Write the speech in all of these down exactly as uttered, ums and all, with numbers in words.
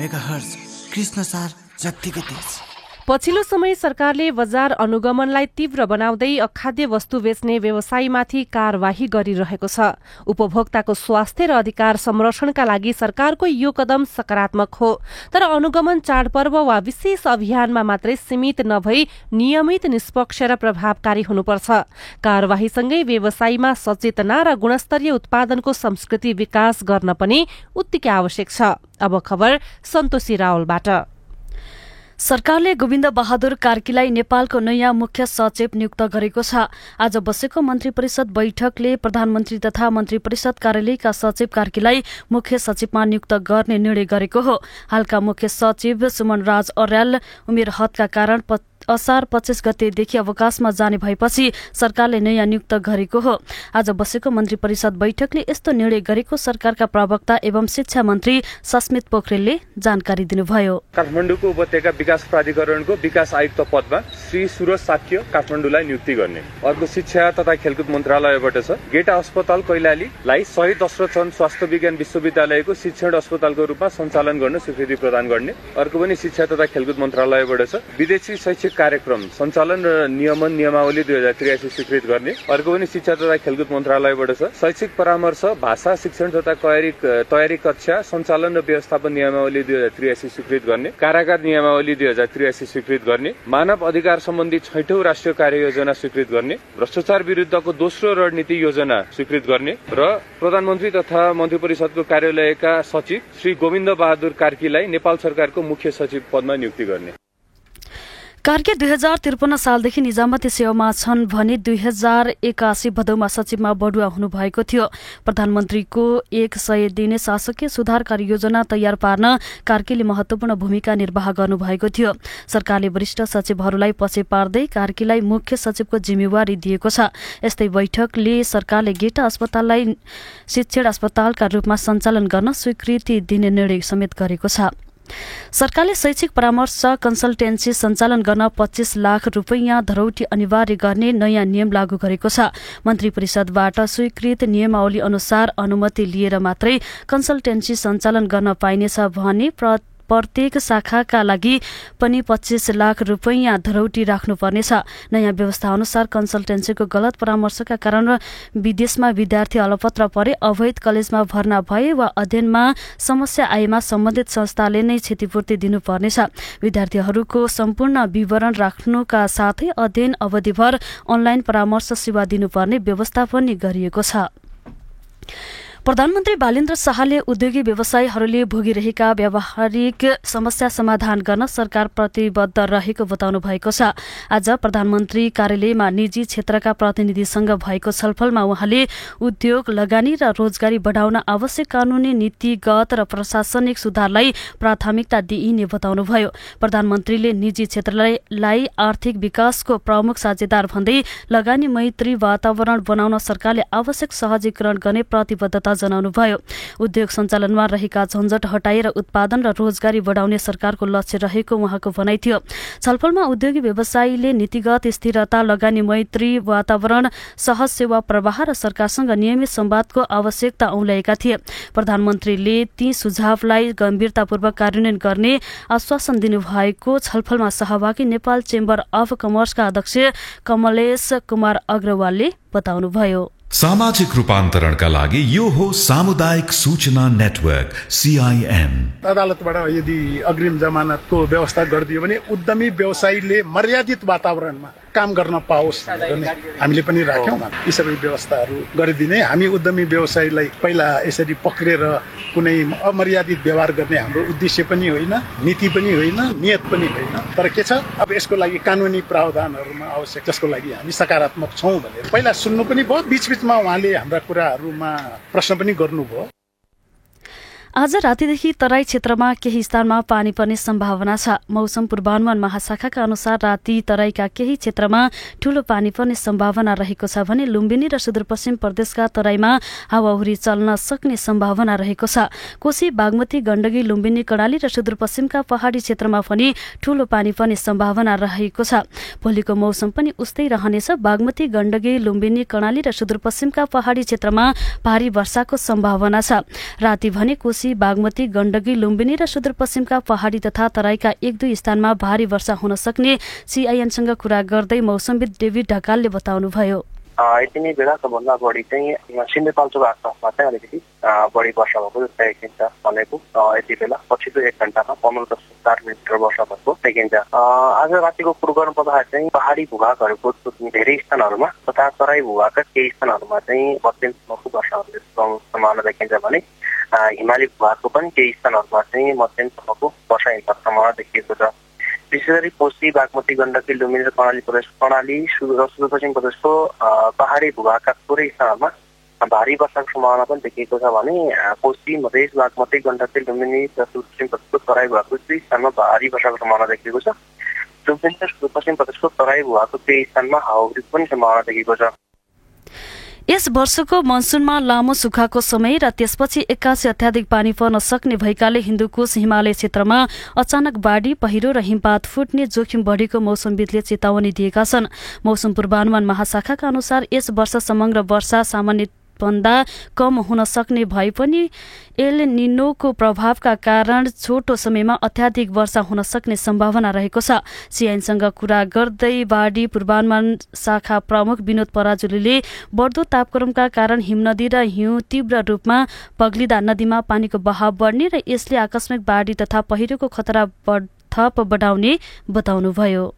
Megahertz Krishnasar जत्तिकै तेज। पछिल्लो समय सरकारले बजार अनुगमनलाई तीव्र बनाउँदै अखाद्य वस्तु बेच्ने व्यवसायीमाथि कार्यवाही गरिरहेको छ। उपभोक्ताको स्वास्थ्य र अधिकार संरक्षणका लागि सरकारको यो कदम सकारात्मक हो, तर अनुगमन चाडपर्व वा विशेष अभियानमा मात्रै सीमित नभई नियमित, निष्पक्ष र प्रभावकारी हुनुपर्छ। कार्यवाहीसँगै व्यवसायीमा सचेतना र गुणस्तरीय उत्पादनको संस्कृति विकास गर्न पनि उत्तिकै आवश्यक छ। अब खबर सन्तोषी रावलबाट। सरकारले गोविन्द बहादुर कार्कीलाई नेपालको नयाँ मुख्य सचिव नियुक्त गरेको छ। आज बसेको मन्त्री परिषद बैठकले प्रधानमन्त्री तथा मन्त्री परिषद कार्यालयका सचिव कार्कीलाई मुख्य सचिवमा नियुक्त गर्ने निर्णय गरेको हो। हालका मुख्य सचिव सुमन राज अर्याल उमेर हदका कारण असार पच्चीस गतेदेखि अवकाशमा जाने भएपछि सरकारले नयाँ नियुक्त गरेको हो। आज बसेको मन्त्री परिषद बैठकले यस्तो निर्णय गरेको सरकारका प्रवक्ता एवं शिक्षा मन्त्री सस्मित पोखरेलले जानकारी दिनुभयो। काठमाडौँको उपत्यका विकास प्राधिकरणको विकास आयुक्त पदमा श्री सुरज साक्य काठमाडौँलाई नियुक्ति गर्ने। अर्को शिक्षा तथा खेलकुद मन्त्रालयबाट छ। गेटा अस्पताल कैलालीलाई शहीद दशरथ स्वास्थ्य विज्ञान विश्वविद्यालयको शिक्षण अस्पतालको रूपमा सञ्चालन गर्न स्वीकृति प्रदान गर्ने। अर्को पनि शिक्षा तथा खेलकुद मन्त्रालयबाट छ। विदेशी शैक्षिक कार्यक्रम सञ्चालन र नियमन नियमावली दुई हजार त्रियासी स्वीकृत गर्ने। अर्को पनि शिक्षा तथा खेलकुद मन्त्रालयबाट छ। शैक्षिक परामर्श, भाषा शिक्षण तथा तयारी तयारी कक्षा सञ्चालन र व्यवस्थापन नियमावली दुई हजार त्रियासी स्वीकृत गर्ने। कारागार नियमावली दुई हजार त्रियासी स्वीकृत गर्ने। मानव अधिकार सम्बन्धी छैठौं राष्ट्रिय कार्ययोजना स्वीकृत गर्ने। भ्रष्टाचार विरुद्धको दोस्रो रणनीति योजना स्वीकृत गर्ने र प्रधानमन्त्री तथा मन्त्री परिषदको कार्यालयका सचिव श्री गोविन्द बहादुर कार्कीलाई नेपाल सरकारको मुख्य सचिव पदमा नियुक्ति गर्ने। कार्की दुई हजार त्रिपन्न सालदेखि निजामती सेवामा छन् भने दुई हजार एकासी भदौमा सचिवमा बढुवा हुनुभएको थियो। प्रधानमन्त्रीको एक सय दिने शासकीय सुधार कार्ययोजना तयार पार्न कार्कीले महत्वपूर्ण भूमिका निर्वाह गर्नुभएको थियो। सरकारले वरिष्ठ सचिवहरूलाई पछि पार्दै कार्कीलाई मुख्य सचिवको जिम्मेवारी दिएको छ। यस्तै बैठकले सरकारले गेटा अस्पताललाई शिक्षण अस्पतालका रूपमा सञ्चालन गर्न स्वीकृति दिने निर्णय समेत गरेको छ। सरकारले शैक्षिक परामर्श कन्सल्टेन्सी सञ्चालन गर्न पच्चीस लाख रुपैयाँ धरौटी अनिवार्य गर्ने नयाँ नियम लागू गरेको छ। मन्त्री परिषदबाट स्वीकृत नियमावली अनुसार अनुमति लिएर मात्रै कन्सल्टेन्सी सञ्चालन गर्न पाइनेछ भने प्रत्येक शाखाका लागि पनि पच्चीस लाख रुपैयाँ धरौटी राख्नुपर्नेछ। नयाँ व्यवस्था अनुसार कन्सल्टेन्सीको गलत परामर्शका कारण विदेशमा विद्यार्थी अलपत्र परे, अवैध कलेजमा भर्ना भए वा अध्ययनमा समस्या आएमा सम्बन्धित संस्थाले नै क्षतिपूर्ति दिनुपर्नेछ। विद्यार्थीहरूको सम्पूर्ण विवरण राख्नुका साथै अध्ययन अवधिभर अनलाइन परामर्श सेवा दिनुपर्ने व्यवस्था पनि गरिएको छ। प्रधानमन्त्री बालेन्द्र शाहले उद्योगी व्यवसायीहरूले भोगिरहेका व्यावहारिक समस्या समाधान गर्न सरकार प्रतिबद्ध रहेको बताउनु भएको छ। आज प्रधानमन्त्री कार्यालयमा निजी क्षेत्रका प्रतिनिधिसँग भएको छलफलमा उहाँले उद्योग, लगानी र रोजगारी बढाउन आवश्यक कानूनी, नीतिगत र प्रशासनिक सुधारलाई प्राथमिकता दिइने बताउनुभयो। प्रधानमन्त्रीले निजी क्षेत्रलाई आर्थिक विकासको प्रमुख साझेदार भन्दै लगानी मैत्री वातावरण बनाउन सरकारले आवश्यक सहजीकरण गर्ने प्रतिबद्धता जनाउनुभयो। उद्योग सञ्चालनमा रहेका झन्झट हटाएर उत्पादन र रोजगारी बढाउने सरकारको लक्ष्य रहेको उहाँको भनाइ थियो। छलफलमा उद्योगी व्यवसायीले नीतिगत स्थिरता, लगानी मैत्री वातावरण, सहज सेवा प्रवाह र सरकारसँग नियमित संवादको आवश्यकता औल्याएका थिए। प्रधानमन्त्रीले ती सुझावलाई गम्भीरतापूर्वक कार्यान्वयन गर्ने आश्वासन दिनुभएको छलफलमा सहभागी नेपाल चेम्बर अफ कमर्सका अध्यक्ष कमलेश कुमार अग्रवालले बताउनुभयो। सामाजिक रूपान्तरणका लागि यो हो सामुदायिक सूचना नेटवर्क सीआईएन। अदालतबाट यदि अग्रिम जमानतको व्यवस्था गरिदियो भने उद्यमी व्यवसायीले मर्यादित वातावरणमा काम गर्न पाओस् भन्ने हामीले पनि राख्यौँ। यी सबै व्यवस्थाहरू गरिदिने, हामी उद्यमी व्यवसायीलाई पहिला यसरी पक्रेर कुनै अमर्यादित व्यवहार गर्ने हाम्रो उद्देश्य पनि होइन, नीति पनि होइन, नियत पनि होइन। तर के छ, अब यसको लागि कानुनी प्रावधानहरूमा आवश्यक, जसको लागि हामी सकारात्मक छौँ भनेर पहिला सुन्नु पनि भयो। बीचबीचमा उहाँले हाम्रा कुराहरूमा प्रश्न पनि गर्नुभयो। आज रातिदेखि तराई क्षेत्रमा केही स्थानमा पानी पर्ने सम्भावना छ। मौसम पूर्वानुमान महाशाखाका अनुसार राति तराईका केही क्षेत्रमा ठूलो पानी पर्ने सम्भावना रहेको छ भने लुम्बिनी र सुदूरपश्चिम प्रदेशका तराईमा हावाहुरी चल्न सक्ने सम्भावना रहेको छ। कोशी, बागमती, गण्डकी, लुम्बिनी, कर्णाली र सुदूरपश्चिमका पहाडी क्षेत्रमा पनि ठूलो पानी पर्ने सम्भावना रहेको छ। भोलिको मौसम पनि उस्तै रहनेछ। बागमती, गण्डकी, लुम्बिनी, कर्णाली र सुदूरपश्चिमका पहाडी क्षेत्रमा भारी वर्षाको सम्भावना छ। राति भने कोशी कोशी, बागमती, गण्डकी, लुम्बिनी र सुदूरपश्चिमका पहाडी तथा तराईका एक दुई स्थानमा भारी वर्षा हुन सक्ने सीआईएनसँग कुरा गर्दै मौसमविद डेभिड ढकालले बताउनुभयो। यति नै बेला सबभन्दा बढी चाहिँ सिन्धुपाल्चोक आसपासमा चाहिँ अलिकति बढी वर्षा भएको जस्तो देखिन्छ भनेको यति बेला पछिल्लो एक घण्टामा पन्ध्र दशमलव चार मिलिमिटर वर्षा भएको देखिन्छ। आज रातिको पूर्वानुमान पर्दाखेरि चाहिँ पहाडी भूभागहरूको धेरै स्थानहरूमा तथा तराई भूभागका केही स्थानहरूमा चाहिँ मध्यमसम्मको वर्षा हुने सम्भावना देखिन्छ भने हिमाली भूभागको पनि केही स्थानहरूमा चाहिँ मध्यमसम्मको वर्षा हुने सम्भावना देखिएको छ। विशेष गरी कोशी, बागमती, गण्डकी, लुम्बिनी र कर्णाली प्रदेश कर्णाली सुदूरपश्चिम प्रदेशको पहाडी भूभागका थोरै स्थानहरूमा भारी वर्षाको सम्भावना पनि देखिएको छ भने कोशी, मधेस, बागमती, गण्डकी, लुम्बिनी र सुदूरपश्चिम प्रदेशको तराई भूभागको केही स्थानमा भारी वर्षाको सम्भावना देखिएको छ। लुम्बिनी र सुदूरपश्चिम प्रदेशको तराई भूभागको केही स्थानमा हावाहुरीको पनि सम्भावना देखिएको छ। यस वर्षको मनसुनमा लामो सुक्खाको समय र त्यसपछि एक्कासी अत्याधिक पानी पर्न सक्ने भएकाले हिन्दुकुश हिमालय क्षेत्रमा अचानक बाढी, पहिरो र हिमपात फुट्ने जोखिम बढेको मौसमविदले चेतावनी दिएका छन्। मौसम पूर्वानुमान महाशाखाका अनुसार यस वर्ष समग्र वर्षा सामान्य भन्दा कम हुन सक्ने भए पनि एल निनोको प्रभावका कारण छोटो समयमा अत्याधिक वर्षा हुन सक्ने सम्भावना रहेको छ। सीआईएनसँग कुरा गर्दै बाढी पूर्वानुमान शाखा प्रमुख विनोद पराजुलीले बढ्दो तापक्रमका कारण हिमनदी र हिउँ तीव्र रूपमा पग्लिँदा नदीमा पानीको बहाव बढ्ने र यसले आकस्मिक बाढी तथा पहिरोको खतरा थप बढाउने बताउनुभयो।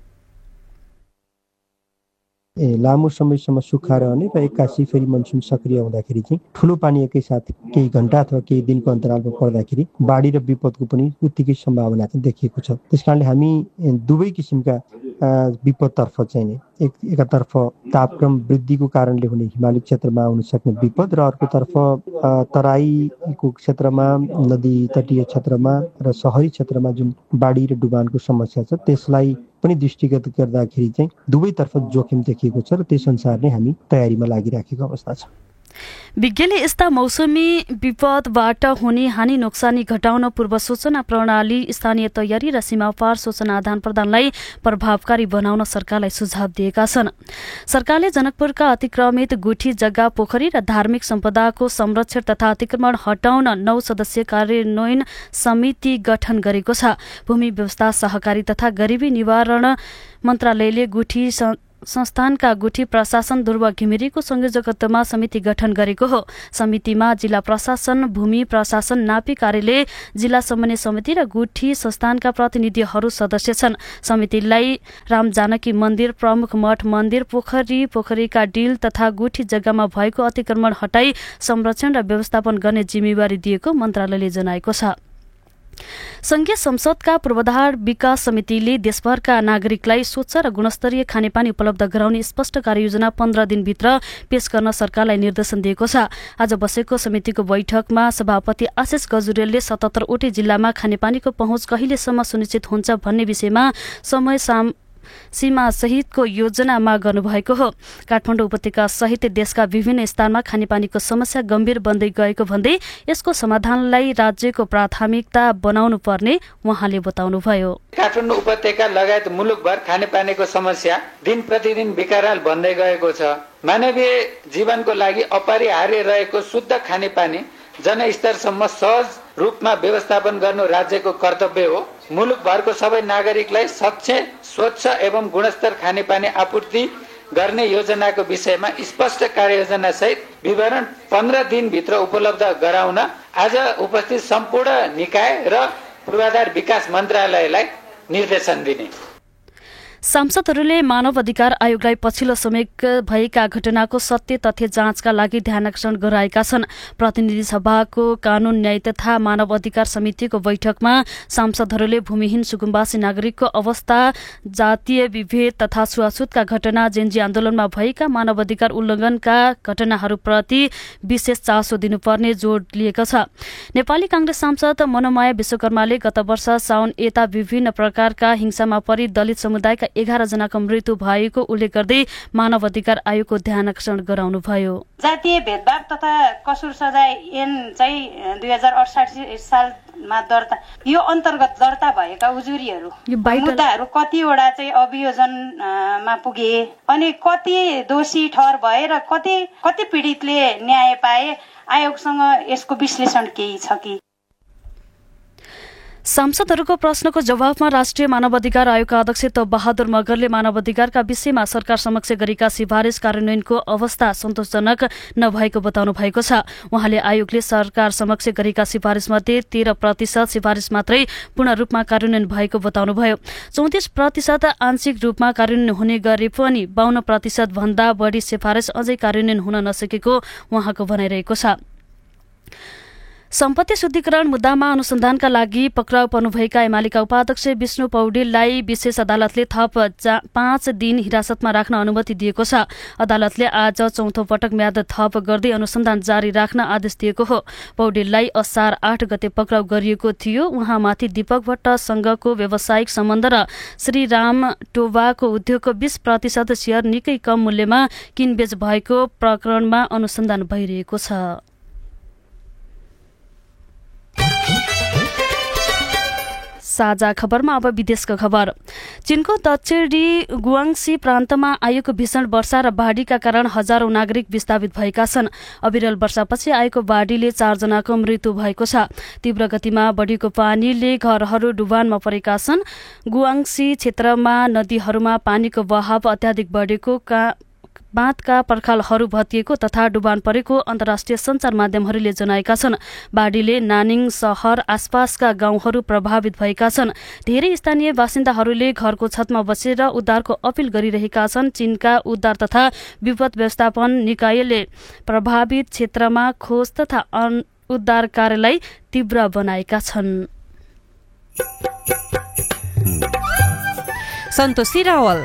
ए लामो समयसम्म सुक्खा रहने र एक्कासी फेरि मनसुन सक्रिय हुँदाखेरि चाहिँ ठुलो पानी एकैसाथ केही घण्टा अथवा केही दिनको अन्तरालमा पर्दाखेरि बाढी र विपदको पनि उत्तिकै सम्भावना चाहिँ देखिएको छ। त्यसकारणले हामी दुवै किसिमका विपदतर्फ चाहिँ नि एक एकातर्फ तापक्रम वृद्धिको कारणले हुने हिमाली क्षेत्रमा आउन सक्ने विपद र अर्कोतर्फ तराईको क्षेत्रमा, नदी तटीय क्षेत्रमा र सहरी क्षेत्रमा जुन बाढी र डुबानको समस्या छ त्यसलाई पनि दृष्टिगत गर्दाखेरि चाहिँ दुवैतर्फ जोखिम देखिएको छ र त्यसअनुसार नै हामी तयारीमा लागिराखेको अवस्था छ। विज्ञले यस्ता मौसमी विपदबाट हुने हानि नोक्सानी घटाउन पूर्व सूचना प्रणाली, स्थानीय तयारी र सीमापार सूचना आदान प्रदानलाई प्रभावकारी बनाउन सरकारलाई सुझाव दिएका छन्। सरकारले जनकपुरका अतिक्रमित गुठी, जग्गा, पोखरी र धार्मिक सम्पदाको संरक्षण तथा अतिक्रमण हटाउन नौ सदस्यीय कार्यान्वयन समिति गठन गरेको छ। भूमि व्यवस्था, सहकारी तथा गरिबी निवारण मन्त्रालयले गुठी संस्थानका गुठी प्रशासन ध्रुव घिमिरेको संयोजकत्वमा समिति गठन गरेको हो। समितिमा जिल्ला प्रशासन, भूमि प्रशासन, नापी कार्यालय, जिल्ला समन्वय समिति र गुठी संस्थानका प्रतिनिधिहरू सदस्य छन्। समितिलाई राम जानकी मन्दिर, प्रमुख मठ मन्दिर, पोखरी, पोखरीका डिल तथा गुठी जग्गामा भएको अतिक्रमण हटाई संरक्षण र व्यवस्थापन गर्ने जिम्मेवारी दिएको मन्त्रालयले जनाएको छ। संघीय संसदका पूर्वाधार विकास समितिले देशभरका नागरिकलाई स्वच्छ र गुणस्तरीय खानेपानी उपलब्ध गराउने स्पष्ट कार्ययोजना पन्ध्र दिनभित्र पेश गर्न सरकारलाई निर्देशन दिएको छ। आज बसेको समितिको बैठकमा सभापति आशिष गजुरेलले सतहत्तरवटै जिल्लामा खानेपानीको पहुँच कहिलेसम्म सुनिश्चित हुन्छ भन्ने विषयमा समय साम सीमा सहितको योजना माग गर्नुभएको हो। काठमाडौँ उपत्यका सहित देशका विभिन्न स्थानमा खानेपानीको समस्या गम्भीर बन्दै गएको भन्दै यसको समाधानलाई राज्यको प्राथमिकता बनाउनु पर्ने उहाँले बताउनुभयो। काठमाडौँ उपत्यका लगायत मुलुकभर खानेपानीको समस्या दिन प्रतिदिन विकराल बन्दै गएको छ। मानवीय जीवनको लागि अपरिहार्य रहेको शुद्ध खानेपानी जनस्तरसम्म सहज रूपमा व्यवस्थापन गर्नु राज्यको कर्तव्य हो। मुलुकभरको सबै नागरिकलाई स्वच्छ, स्वच्छ एवं गुणस्तर खानेपानी आपूर्ति गर्ने योजनाको विषयमा स्पष्ट कार्ययोजना सहित विवरण पन्ध्र दिनभित्र उपलब्ध गराउन आज उपस्थित सम्पूर्ण निकाय र पूर्वाधार विकास मन्त्रालयलाई निर्देशन दिने। सांसदहरूले मानव अधिकार आयोगलाई पछिल्लो समय भएका घटनाको सत्य तथ्य जाँचका लागि ध्यानाकर्षण गराएका छन्। प्रतिनिधि सभाको कानून, न्याय तथा मानव अधिकार समितिको बैठकमा सांसदहरूले भूमिहीन सुकुम्बासी नागरिकको अवस्था, जातीय विभेद तथा छुवाछुतका घटना, जेन्जी आन्दोलनमा भएका मानव अधिकार उल्लङ्घनका घटनाहरूप्रति विशेष चासो दिनुपर्ने जोड लिएको छ। नेपाली कांग्रेस सांसद मनोमाया विश्वकर्माले गत वर्ष साउन यता विभिन्न प्रकारका हिंसामा परि दलित समुदायका एघार जनाको मृत्यु भएको उल्लेख गर्दै मानव अधिकार आयोगको ध्यानाकर्षण गराउनुभयो। जातीय भेदभाव तथा कसुर सजाय ऐन चाहिँ दुई हजार अडसाठी सालमा दर्ता यो अन्तर्गत दर्ता भएका उजुरीहरू मुद्दाहरू कतिवटा चाहिँ अभियोजनमा पुगे अनि कति दोषी ठहर भए र कति कति पीडितले न्याय पाए, आयोगसँग यसको विश्लेषण केही छ कि? सांसदहरूको प्रश्नको जवाफमा राष्ट्रिय मानवाधिकार आयोगका अध्यक्ष तप बहादुर मगरले मानवाधिकारका विषयमा सरकार समक्ष गरेका सिफारिस कार्यान्वयनको अवस्था सन्तोषजनक नभएको बताउनु भएको छ। उहाँले आयोगले सरकार समक्ष गरेका सिफारिसमध्ये तेह्र प्रतिशत सिफारिस मात्रै पूर्ण रूपमा कार्यान्वयन भएको बताउनुभयो। चौतिस प्रतिशत आंशिक रूपमा कार्यान्वयन हुने गरे पनि बाहन्न प्रतिशत भन्दा बढी सिफारिस अझै कार्यान्वयन हुन नसकेको उहाँको भनाइरहेको छ। सम्पत्ति शुद्धिकरण मुद्दामा अनुसन्धानका लागि पक्राउ पर्नुभएका एमालेका उपाध्यक्ष विष्णु पौडेललाई विशेष अदालतले थप पाँच दिन हिरासतमा राख्न अनुमति दिएको छ। अदालतले आज चौथो पटक म्याद थप गर्दै अनुसन्धान जारी राख्न आदेश दिएको हो। पौडेललाई असार आठ गते पक्राउ गरिएको थियो। उहाँमाथि दीपक भट्टसँगको व्यावसायिक सम्बन्ध र श्रीराम टोबाको उद्योगको बीस प्रतिशत सेयर निकै कम मूल्यमा किनबेच भएको प्रकरणमा अनुसन्धान भइरहेको छ। साझा खबरमा अब विदेशको खबर। चीनको दक्षिणी गुआङ्सी प्रान्तमा आएको भीषण वर्षा र बाढीका कारण हजारौं नागरिक विस्थापित भएका छन्। अविरल वर्षापछि आएको बाढीले चारजनाको मृत्यु भएको छ। तीव्र गतिमा बढेको पानीले घरहरू डुबानमा परेका छन्। गुआङ्सी क्षेत्रमा नदीहरूमा पानीको बहाव अत्याधिक बढेको का बाँधका पर्खालहरू भत्किएको तथा डुबान परेको अन्तर्राष्ट्रिय सञ्चार माध्यमहरूले जनाएका छन्। बाढीले नानिङ शहर आसपासका गाउँहरू प्रभावित भएका छन्। धेरै स्थानीय बासिन्दाहरूले घरको छतमा बसेर उद्धारको अपील गरिरहेका छन्। चीनका उद्धार तथा विपद व्यवस्थापन निकायले प्रभावित क्षेत्रमा खोज तथा उद्धार कार्यलाई तीव्र बनाएका छन्। सन्तोषी रावल।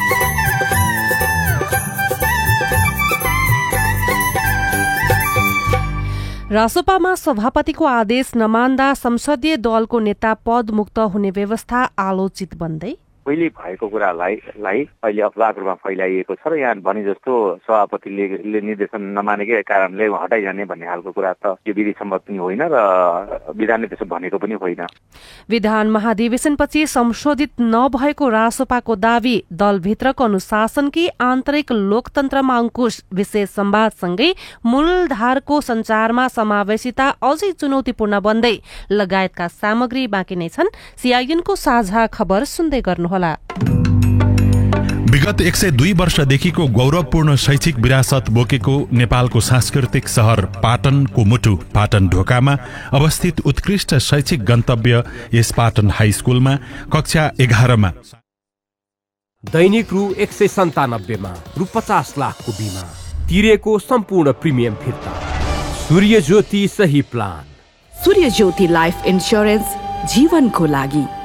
रासोपामा सभापतिको आदेश नमान्दा संसदीय दलको नेता पद मुक्त हुने व्यवस्था आलोचित बन्दै पहिले भएको कुरालाई लाई अहिले अफवाहको रूपमा फैलाइएको छ र यहाँ भने जस्तो सभापतिले निर्देशन नमानेकै कारणले हटाइजाने भन्ने खालको कुरा त यो विधि सम्मत पनि होइन र विधानले त्यसो भनेको पनि होइन। विधान महाधिवेशनपछि संशोधित नभएको रासोपाको दावी दलभित्रको अनुशासन कि आन्तरिक लोकतन्त्रमा अंकुश विशेष संवादसँगै मूलधारको संचारमा समावेशिता अझै चुनौतीपूर्ण बन्दै लगायतका सामग्री बाँकी नै छन्। सीआईएनको साझा खबर सुन्दै गर्नु। विगत एक सय दुई वर्षदेखिको गौरवपूर्ण शैक्षिक विरासत बोकेको नेपालको सांस्कृतिक शहर पाटनको मुटु पाटन ढोकामा अवस्थित उत्कृष्ट शैक्षिक गन्तव्य यस पाटन हाई स्कुलमा कक्षा एघारमा दैनिक रु एक सय सन्तानब्बेमा रु पचास लाखको बिमा तिरेको सम्पूर्ण प्रिमियम फिर्ता। सूर्य ज्योति सही प्लान। सूर्य ज्योति लाइफ इन्स्योरेन्स जीवनको लागि।